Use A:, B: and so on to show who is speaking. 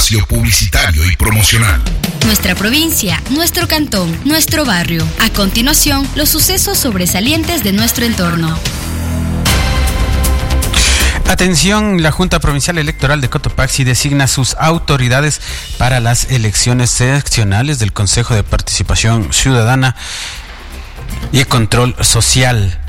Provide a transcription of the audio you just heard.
A: espacio publicitario y promocional.
B: Nuestra provincia, nuestro cantón, nuestro barrio. A continuación, los sucesos sobresalientes de nuestro entorno.
C: Atención, la Junta Provincial Electoral de Cotopaxi designa sus autoridades para las elecciones seccionales del Consejo de Participación Ciudadana y Control Social.